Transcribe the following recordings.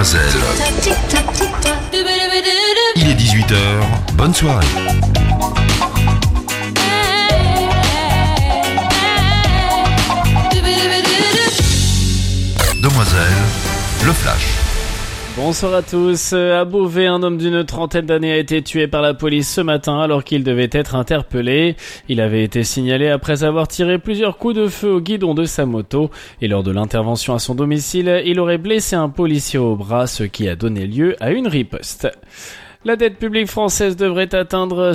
Demoiselle. Il est 18h, bonne soirée. Demoiselle, le flash. Bonsoir à tous. À Beauvais, un homme d'une trentaine d'années a été tué par la police ce matin alors qu'il devait être interpellé. Il avait été signalé après avoir tiré plusieurs coups de feu au guidon de sa moto et lors de l'intervention à son domicile, il aurait blessé un policier au bras, ce qui a donné lieu à une riposte. La dette publique française devrait atteindre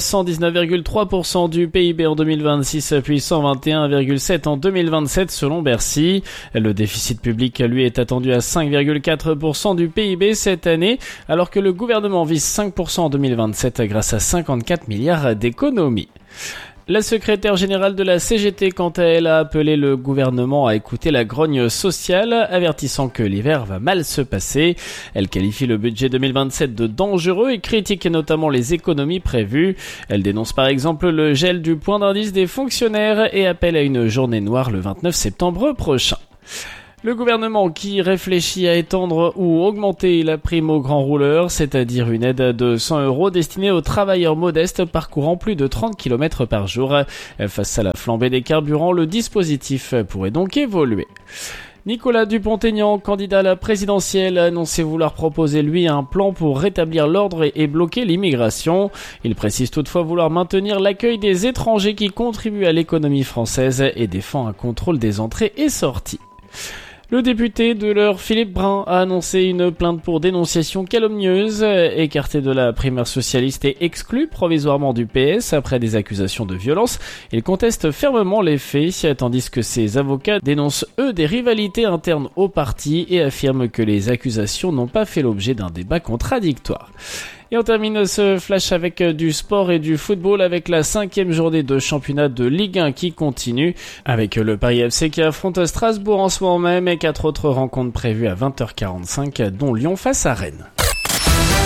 119,3% du PIB en 2026, puis 121,7% en 2027 selon Bercy. Le déficit public, lui, est attendu à 5,4% du PIB cette année, alors que le gouvernement vise 5% en 2027 grâce à 54 milliards d'économies. La secrétaire générale de la CGT, quant à elle, a appelé le gouvernement à écouter la grogne sociale, avertissant que l'hiver va mal se passer. Elle qualifie le budget 2027 de dangereux et critique notamment les économies prévues. Elle dénonce par exemple le gel du point d'indice des fonctionnaires et appelle à une journée noire le 29 septembre prochain. Le gouvernement qui réfléchit à étendre ou augmenter la prime aux grands rouleurs, c'est-à-dire une aide de 100 € destinée aux travailleurs modestes parcourant plus de 30 km par jour. Face à la flambée des carburants, le dispositif pourrait donc évoluer. Nicolas Dupont-Aignan, candidat à la présidentielle, a annoncé vouloir proposer lui un plan pour rétablir l'ordre et bloquer l'immigration. Il précise toutefois vouloir maintenir l'accueil des étrangers qui contribuent à l'économie française et défend un contrôle des entrées et sorties. Le député de l'Eure, Philippe Brun, a annoncé une plainte pour dénonciation calomnieuse. Écarté de la primaire socialiste et exclu provisoirement du PS après des accusations de violence, il conteste fermement les faits, tandis que ses avocats dénoncent eux des rivalités internes au parti et affirment que les accusations n'ont pas fait l'objet d'un débat contradictoire. Et on termine ce flash avec du sport et du football avec la 5e journée de championnat de Ligue 1 qui continue avec le Paris FC qui affronte Strasbourg en ce moment même et 4 autres rencontres prévues à 20h45 dont Lyon face à Rennes.